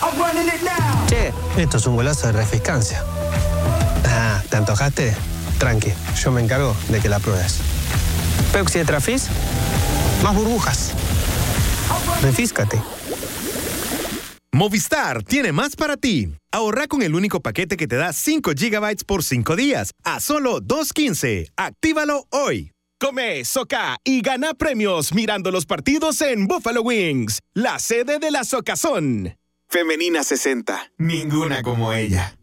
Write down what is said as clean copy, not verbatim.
Che, esto es un golazo de refrescancia. Ah, ¿te antojaste? Tranqui, yo me encargo de que la pruebes. Pepsi de Trafis, más burbujas. Refíscate. Movistar tiene más para ti. Ahorra con el único paquete que te da 5 GB por 5 días a solo $2.15. Actívalo hoy. Come, soca y gana premios mirando los partidos en Buffalo Wings, la sede de la Socazón. Femenina 60. Ninguna como ella.